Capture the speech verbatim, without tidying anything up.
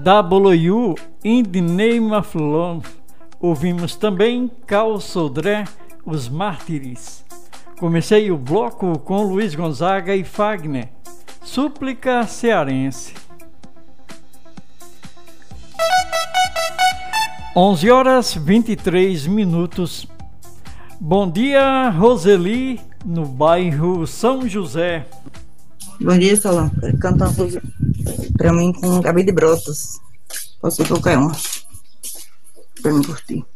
W U in the Name of Love. Ouvimos também Carl Sodré, Os Mártires. Comecei o bloco com Luiz Gonzaga e Fagner, Súplica Cearense. onze horas e vinte e três minutos. Bom dia, Roseli, no bairro São José. Bom dia, Solon. Canta uma coisa pra mim com Gabi de Brotas. Posso ser qualquer uma. Pra mim curtir.